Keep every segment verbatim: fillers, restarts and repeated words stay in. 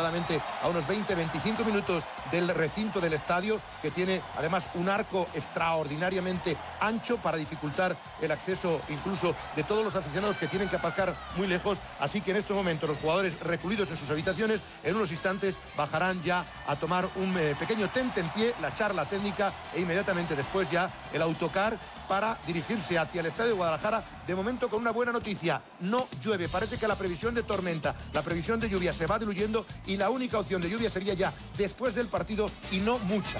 aproximadamente a unos veinte a veinticinco minutos del recinto del estadio, que tiene además un arco extraordinariamente ancho para dificultar el acceso incluso de todos los aficionados que tienen que aparcar muy lejos. Así que en estos momentos los jugadores recluidos en sus habitaciones en unos instantes bajarán ya a tomar un eh, pequeño tentempié, la charla técnica, e inmediatamente después ya el autocar para dirigirse hacia el estadio de Guadalajara. De momento con una buena noticia: no llueve. Parece que la previsión de tormenta, la previsión de lluvia se va diluyendo y la única opción de lluvia sería ya después del partido, y no mucha.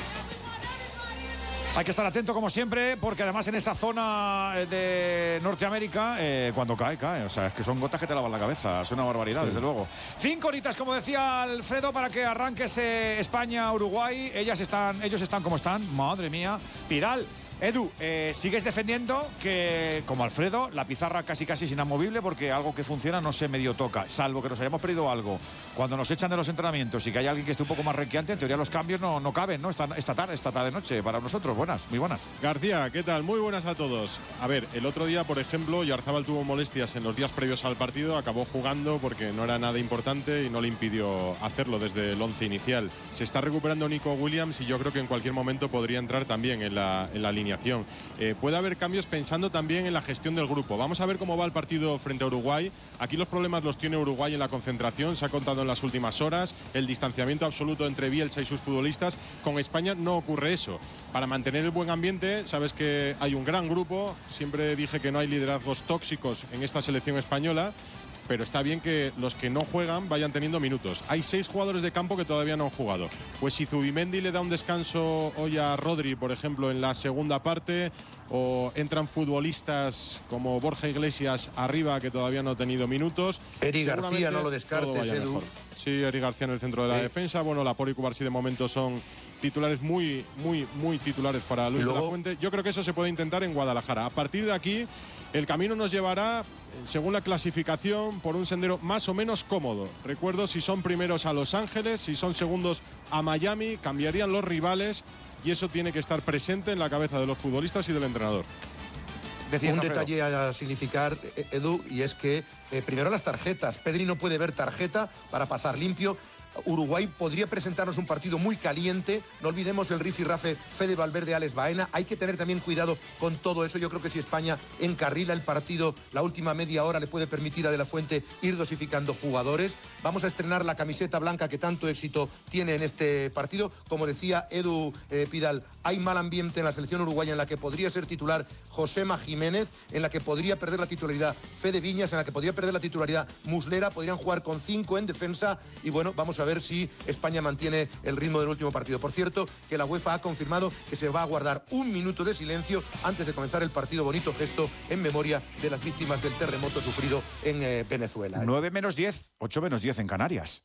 Hay que estar atento como siempre, porque además en esta zona de Norteamérica, eh, cuando cae, cae. O sea, es que son gotas que te lavan la cabeza. Es una barbaridad, sí, desde luego. Cinco horitas, como decía Alfredo, para que arranque ese España-Uruguay. Ellas están, ellos están como están. Madre mía. Pidal. Edu, eh, sigues defendiendo que, como Alfredo, la pizarra casi casi es inamovible, porque algo que funciona no se medio toca, salvo que nos hayamos perdido algo. Cuando nos echan de los entrenamientos y que hay alguien que esté un poco más requiante, en teoría los cambios no, no caben, ¿no? Esta, esta tarde, esta tarde noche, para nosotros. Buenas, muy buenas. García, ¿qué tal? Muy buenas a todos. A ver, el otro día, por ejemplo, Oyarzabal tuvo molestias en los días previos al partido, acabó jugando porque no era nada importante y no le impidió hacerlo desde el once inicial. Se está recuperando Nico Williams y yo creo que en cualquier momento podría entrar también en la, en la alineación. Eh, puede haber cambios pensando también en la gestión del grupo. Vamos a ver cómo va el partido frente a Uruguay. Aquí los problemas los tiene Uruguay en la concentración, se ha contado en las últimas horas, el distanciamiento absoluto entre Bielsa y sus futbolistas. Con España no ocurre eso. Para mantener el buen ambiente, sabes que hay un gran grupo. Siempre dije que no hay liderazgos tóxicos en esta selección española, pero está bien que los que no juegan vayan teniendo minutos. Hay seis jugadores de campo que todavía no han jugado. Pues si Zubimendi le da un descanso hoy a Rodri, por ejemplo, en la segunda parte, o entran futbolistas como Borja Iglesias arriba, que todavía no ha tenido minutos. Eri García, no lo descartes, Edu. Sí, Eri García en el centro de la sí. defensa. Bueno, Laporte y Cubarsí de momento son titulares muy, muy, muy titulares para Luis luego... de la Fuente. Yo creo que eso se puede intentar en Guadalajara. A partir de aquí, el camino nos llevará, según la clasificación, por un sendero más o menos cómodo. Recuerdo, si son primeros a Los Ángeles, si son segundos a Miami, cambiarían los rivales, y eso tiene que estar presente en la cabeza de los futbolistas y del entrenador. Decías, un Alfredo. Detalle a significar, Edu, y es que eh, primero las tarjetas. Pedri no puede ver tarjeta para pasar limpio. Uruguay podría presentarnos un partido muy caliente. No olvidemos el rifirrafe Fede Valverde, Alex Baena. Hay que tener también cuidado con todo eso. Yo creo que si España encarrila el partido, la última media hora le puede permitir a De la Fuente ir dosificando jugadores. Vamos a estrenar la camiseta blanca que tanto éxito tiene en este partido. Como decía Edu eh, Pidal, hay mal ambiente en la selección uruguaya, en la que podría ser titular Josema Jiménez, en la que podría perder la titularidad Fede Viñas, en la que podría perder la titularidad Muslera. Podrían jugar con cinco en defensa y bueno, vamos a ver si España mantiene el ritmo del último partido. Por cierto, que la UEFA ha confirmado que se va a guardar un minuto de silencio antes de comenzar el partido. Bonito gesto en memoria de las víctimas del terremoto sufrido en eh, Venezuela. ¿eh? nueve menos diez, ocho menos diez en Canarias.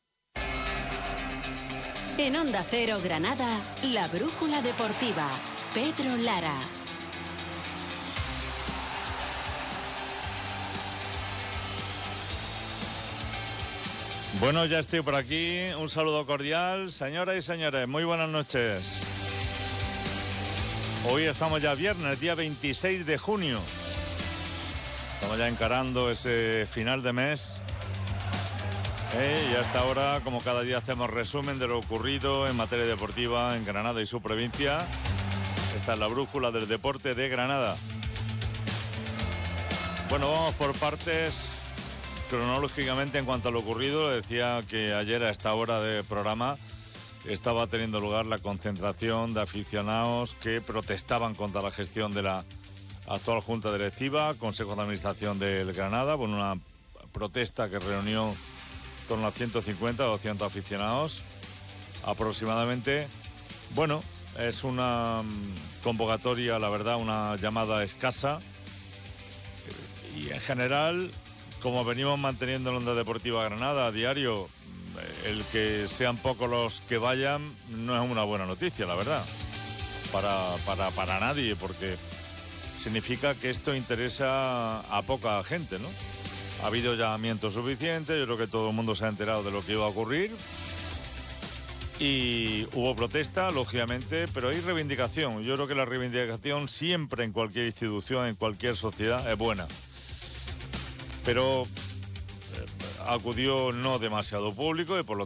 En Onda Cero Granada, la brújula deportiva. Pedro Lara. Bueno, ya estoy por aquí. Un saludo cordial, señoras y señores. Muy buenas noches. Hoy estamos ya viernes, día veintiséis de junio. Estamos ya encarando ese final de mes. Eh, y hasta ahora, como cada día, hacemos resumen de lo ocurrido en materia deportiva en Granada y su provincia. Esta es la brújula del deporte de Granada. Bueno, vamos por partes. Cronológicamente, en cuanto a lo ocurrido, decía que ayer a esta hora de programa estaba teniendo lugar la concentración de aficionados que protestaban contra la gestión de la actual Junta Directiva, Consejo de Administración del Granada, con una protesta que reunió en torno a ciento cincuenta o doscientos aficionados aproximadamente. Bueno, es una convocatoria, la verdad, una llamada escasa, y en general, como venimos manteniendo en Onda Deportiva Granada a diario, el que sean pocos los que vayan no es una buena noticia, la verdad, para, para, para nadie, porque significa que esto interesa a poca gente, ¿no? Ha habido llamamiento suficiente, yo creo que todo el mundo se ha enterado de lo que iba a ocurrir y hubo protesta, lógicamente, pero hay reivindicación. Yo creo que la reivindicación siempre en cualquier institución, en cualquier sociedad, es buena. Pero eh, acudió no demasiado público y por lo